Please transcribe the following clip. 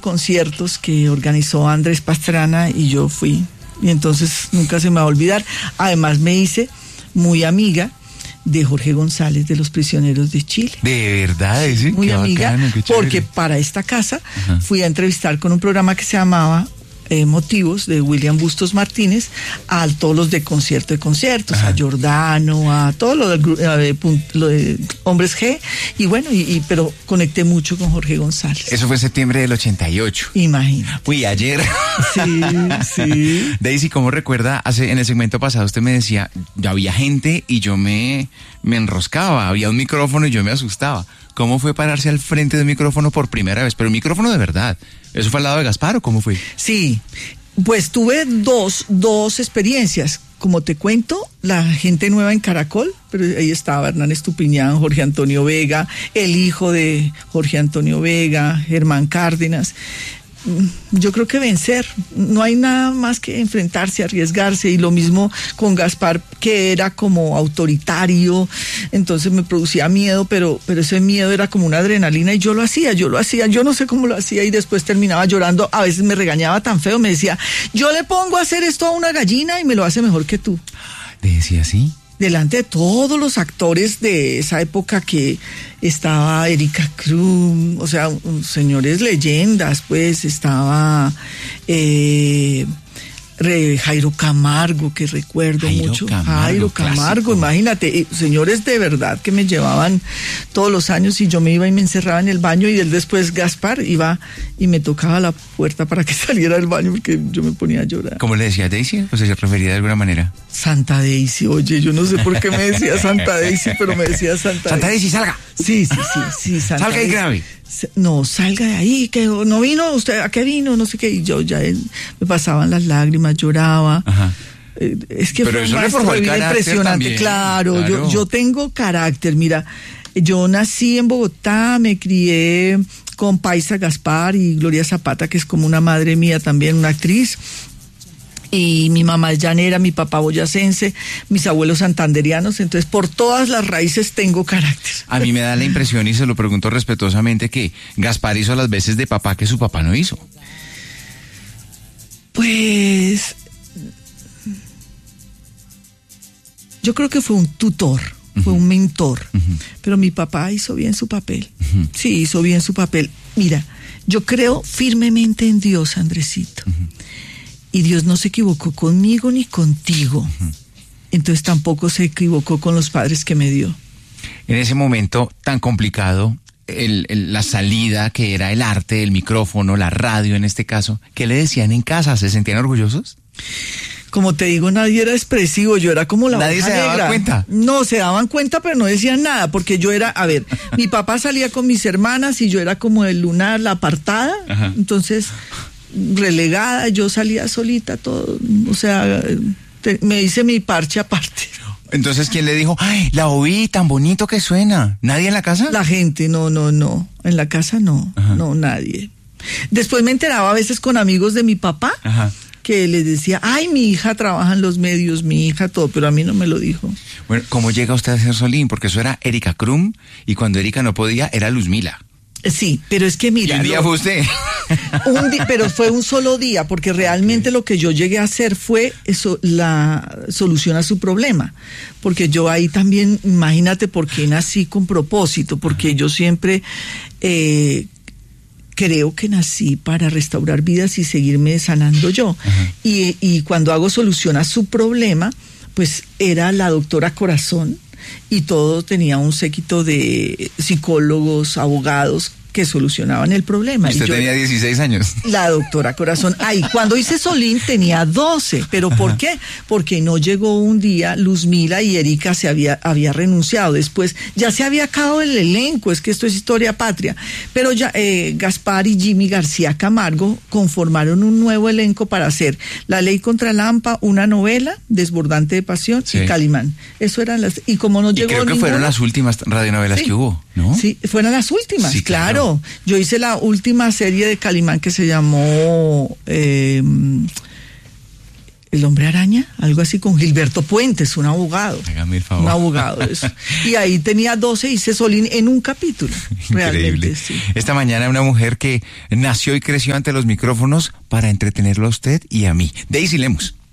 conciertos que organizó Andrés Pastrana y yo fui. Y entonces nunca se me va a olvidar. Además me hice muy amiga de Jorge González de Los Prisioneros de Chile. ¿De verdad? ¿Sí? Muy Qué amiga, bacano, qué chévere. porque para esta casa fui a entrevistar con un programa que se llamaba Motivos, de William Bustos Martínez, a todos los de Concierto de Conciertos, a Giordano, a todo lo de Hombres G, y bueno, pero conecté mucho con Jorge González. Eso fue en septiembre del 88. Imagínate. Uy, ayer. Sí. Daisy, ¿cómo recuerda? En el segmento pasado usted me decía, ya había gente y yo me enroscaba, había un micrófono y yo me asustaba. ¿Cómo fue pararse al frente de un micrófono por primera vez? Pero un micrófono de verdad. ¿Eso fue al lado de Gaspar o cómo fue? Sí, pues tuve dos experiencias. Como te cuento, la gente nueva en Caracol, pero ahí estaba Hernán Estupiñán, Jorge Antonio Vega, el hijo de Jorge Antonio Vega, Germán Cárdenas. Yo creo que vencer, no hay nada más que enfrentarse, arriesgarse, y lo mismo con Gaspar, que era como autoritario, entonces me producía miedo, pero ese miedo era como una adrenalina y yo lo hacía, yo no sé cómo lo hacía y después terminaba llorando, a veces me regañaba tan feo, me decía, yo le pongo a hacer esto a una gallina y me lo hace mejor que tú. ¿Te decía así? Delante de todos los actores de esa época, que estaba Erika Krum, o sea, señores leyendas, pues estaba Jairo Camargo, que recuerdo mucho. Jairo Camargo, imagínate, señores de verdad que me llevaban todos los años, y yo me iba y me encerraba en el baño, y él después, Gaspar, iba y me tocaba la puerta para que saliera del baño porque yo me ponía a llorar. ¿Cómo le decía Daisy? ¿O se refería de alguna manera? Santa Daisy, oye, yo no sé por qué me decía Santa Daisy, pero me decía Santa Daisy, salga. Sí, Santa salga Daisy. Y grave. No, salga de ahí, que no vino, usted, ¿a qué vino? No sé qué, y yo ya me pasaban las lágrimas, lloraba. Ajá. Es que pero fue eso un le forjó el maestro carácter impresionante, también. claro. Yo tengo carácter, mira, yo nací en Bogotá, me crié con Paisa Gaspar y Gloria Zapata, que es como una madre mía también, una actriz. Y mi mamá es llanera, mi papá boyacense, mis abuelos santanderianos, entonces por todas las raíces tengo carácter. A mí me da la impresión, y se lo pregunto respetuosamente, que Gaspar hizo las veces de papá que su papá no hizo. Pues yo creo que fue un tutor, fue un mentor, pero mi papá hizo bien su papel. Sí, hizo bien su papel. Mira, yo creo firmemente en Dios, Andresito. Y Dios no se equivocó conmigo ni contigo. Entonces tampoco se equivocó con los padres que me dio. En ese momento tan complicado, la salida, que era el arte, el micrófono, la radio en este caso, ¿qué le decían en casa? ¿Se sentían orgullosos? Como te digo, nadie era expresivo, yo era como la oveja negra. ¿Nadie se daba cuenta? No, se daban cuenta, pero no decían nada, porque yo era, a ver, mi papá salía con mis hermanas y yo era como el lunar, la apartada, entonces relegada, yo salía solita, todo, o sea, me hice mi parche aparte. Entonces, ¿quién le dijo, ay, la oí, tan bonito que suena? ¿Nadie en la casa? La gente, no, en la casa no, no, nadie. Después me enteraba a veces con amigos de mi papá, que les decía, ay, mi hija trabaja en los medios, mi hija todo, pero a mí no me lo dijo. Bueno, ¿cómo llega usted a ser Solín? Porque eso era Erika Krum, y cuando Erika no podía, era Luzmila. Sí, pero es que mira... ¿Y un día fue usted? Pero fue un solo día, porque realmente lo que yo llegué a hacer fue eso, la solución a su problema. Porque yo ahí también, imagínate por qué nací con propósito, porque yo siempre creo que nací para restaurar vidas y seguirme sanando yo. Y cuando hago solución a su problema, pues era la doctora Corazón, y todo tenía un séquito de psicólogos, abogados que solucionaban el problema. Usted tenía 16 años. La doctora Corazón. Cuando hice Solín tenía 12. ¿Pero por qué? Porque no llegó un día Luzmila y Erika había renunciado. Después ya se había acabado el elenco, es que esto es historia patria. Pero ya Gaspar y Jimmy García Camargo conformaron un nuevo elenco para hacer La Ley contra Lampa, una novela, Desbordante de Pasión, y Calimán. Eso eran las... Y como no llegó creo que fueron las últimas radionovelas que hubo, ¿no? Sí, fueron las últimas, sí, claro. Yo hice la última serie de Calimán que se llamó El Hombre Araña, algo así con Gilberto Puentes, un abogado. Hágame el favor. Un abogado, eso. Y ahí tenía 12 y Cesolín en un capítulo. Increíble. Sí. Esta mañana una mujer que nació y creció ante los micrófonos para entretenerlo a usted y a mí. Daisy Lemus.